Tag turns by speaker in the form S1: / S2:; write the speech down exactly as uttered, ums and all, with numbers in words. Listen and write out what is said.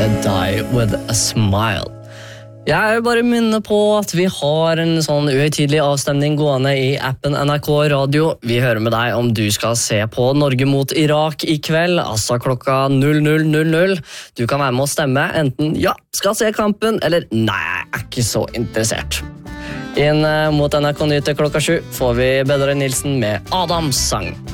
S1: med Die With A Smile. Jeg vil bare minne på at vi har en sånn uhøytidelig avstemning gående i appen N R K Radio. Vi hører med deg om du skal se på Norge mot Irak i kveld, altså klokka null null null null. Du kan være med å stemme, enten ja, skal se kampen, eller nei, jeg er ikke så interessert. Inn mot N R K Nyheter klokka sju får vi Bedre Nilsen med Adams sang.